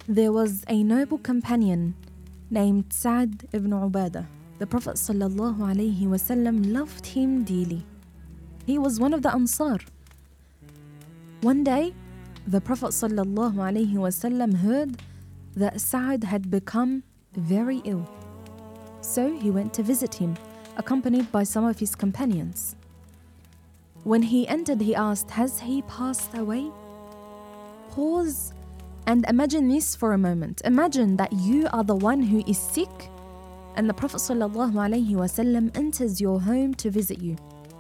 There was a noble companion named Sa'd ibn Ubadah. The Prophet ﷺ loved him dearly. He was one of the Ansar. One day, the Prophet ﷺ heard that Sa'd had become very ill. So he went to visit him, accompanied by some of his companions. When he entered, he asked, "Has he passed away?" Pause and imagine this for a moment. Imagine that you are the one who is sick and the Prophet ﷺ enters your home to visit you.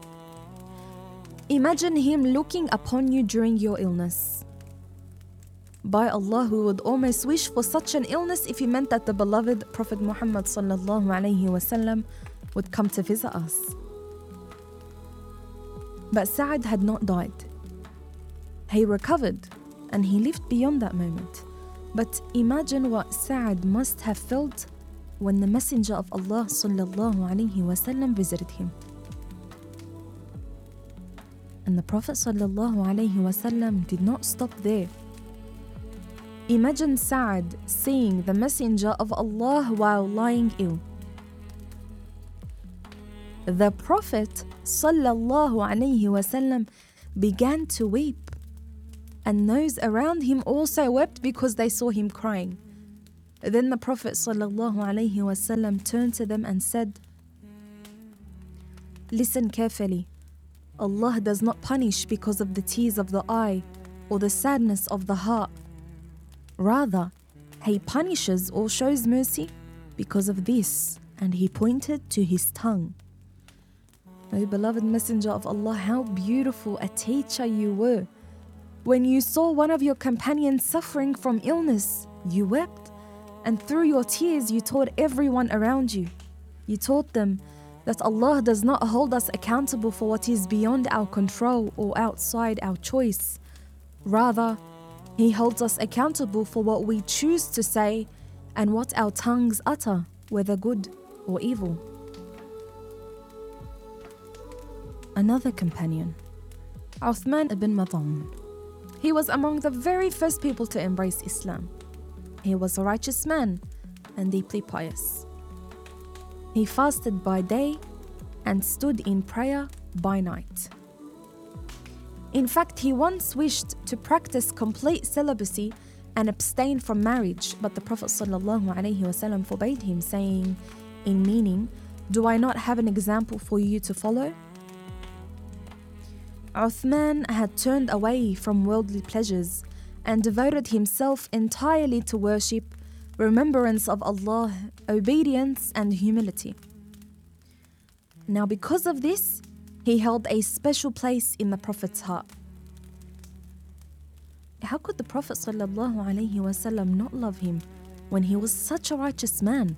Imagine him looking upon you during your illness. By Allah, we would almost wish for such an illness if it meant that the beloved Prophet Muhammad ﷺ would come to visit us. But Sa'd had not died. He recovered and he lived beyond that moment. But imagine what Sa'd must have felt when the Messenger of Allah ﷺ visited him. And the Prophet ﷺ did not stop there. Imagine Sa'd seeing the Messenger of Allah while lying ill. The Prophet ﷺ began to weep, and those around him also wept because they saw him crying. Then the Prophet ﷺ turned to them and said, "Listen carefully. Allah does not punish because of the tears of the eye or the sadness of the heart. Rather, He punishes or shows mercy because of this." And he pointed to his tongue. O beloved Messenger of Allah, how beautiful a teacher you were. When you saw one of your companions suffering from illness, you wept, and through your tears you taught everyone around you. You taught them that Allah does not hold us accountable for what is beyond our control or outside our choice. Rather, He holds us accountable for what we choose to say and what our tongues utter, whether good or evil. Another companion, Uthman ibn Mad'un. He was among the very first people to embrace Islam. He was a righteous man and deeply pious. He fasted by day and stood in prayer by night. In fact, he once wished to practice complete celibacy and abstain from marriage, but the Prophet ﷺ forbade him, saying, in meaning, "Do I not have an example for you to follow?" Uthman had turned away from worldly pleasures and devoted himself entirely to worship, remembrance of Allah, obedience and humility. Now because of this, he held a special place in the Prophet's heart. How could the Prophet ﷺ not love him when he was such a righteous man?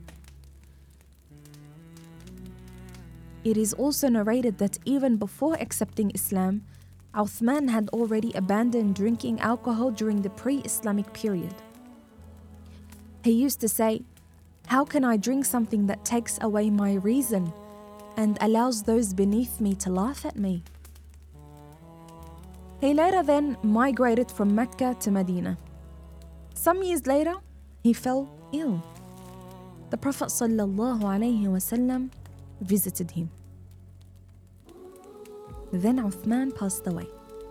It is also narrated that even before accepting Islam, Uthman had already abandoned drinking alcohol during the pre-Islamic period. He used to say, "How can I drink something that takes away my reason and allows those beneath me to laugh at me?" He later then migrated from Mecca to Medina. Some years later, he fell ill. The Prophet ﷺ visited him. Then Uthman passed away.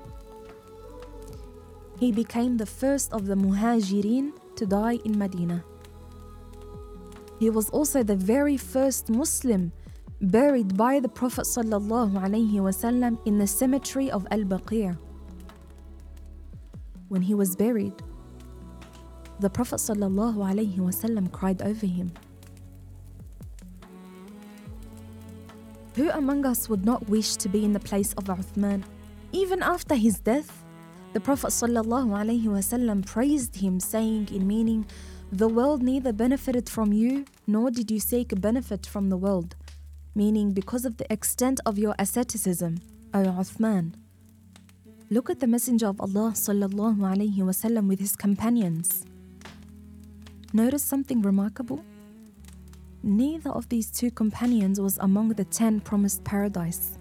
He became the first of the Muhajirin to die in Medina. He was also the very first Muslim buried by the Prophet ﷺ in the cemetery of Al-Baqi'. When he was buried, the Prophet ﷺ cried over him. Who among us would not wish to be in the place of Uthman? Even after his death, the Prophet ﷺ praised him, saying in meaning, "The world neither benefited from you, nor did you seek a benefit from the world," meaning because of the extent of your asceticism, O Uthman. Look at the Messenger of Allah ﷺ with his companions. Notice something remarkable? Neither of these two companions was among the 10 promised paradise.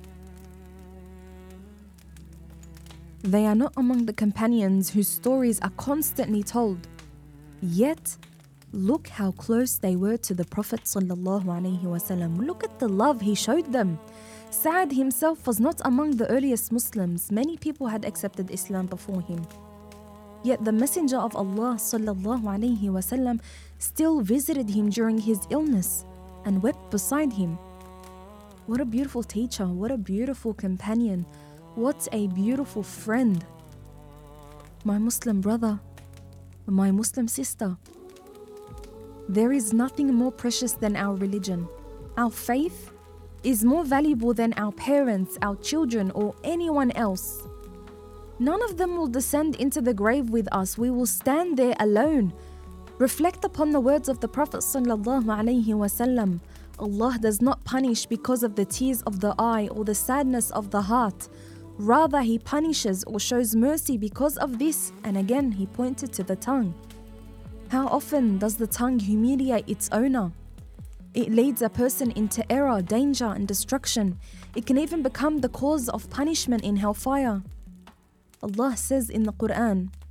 They are not among the companions whose stories are constantly told. Yet, look how close they were to the Prophet sallallahu alaihi wasallam. Look at the love he showed them. Sa'ad himself was not among the earliest Muslims. Many people had accepted Islam before him. Yet the Messenger of Allah sallallahu alaihi wasallam still visited him during his illness and wept beside him. What a beautiful teacher, what a beautiful companion, what a beautiful friend. My Muslim brother, my Muslim sister, there is nothing more precious than our religion. Our faith is more valuable than our parents, our children, or anyone else. None of them will descend into the grave with us. We will stand there alone. Reflect upon the words of the Prophet sallallahu alaihi wasallam. Allah does not punish because of the tears of the eye or the sadness of the heart. Rather, He punishes or shows mercy because of this. And again, He pointed to the tongue. How often does the tongue humiliate its owner? It leads a person into error, danger, and destruction. It can even become the cause of punishment in hellfire. Allah says in the Quran,